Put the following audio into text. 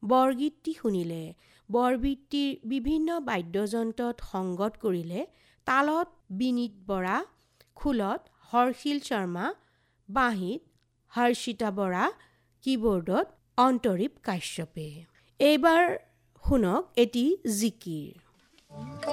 বৰগীতটি শুনিলে বৰগীতটিৰ বিভিন্ন বাদ্যযন্ত্ৰত সংগত কৰিলে তালত বিনীত বৰা, খোলত হৰ্ষিল শৰ্মা, বাঁহীত হৰ্ষিতা বৰা, কীবৰ্ডত অন্তৰীপ কাশ্যপে। এইবাৰ শুনক এটি জিকিৰ।